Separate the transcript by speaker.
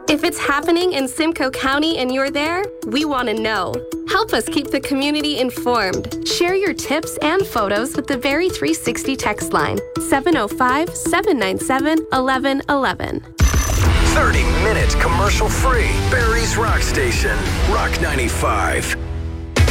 Speaker 1: If it's happening in Simcoe County and you're there, we want to know. Help us keep the community informed. Share your tips and photos with the Very 360 text line, 705-797-1111.
Speaker 2: 30 minutes commercial free. Barry's Rock Station, Rock 95.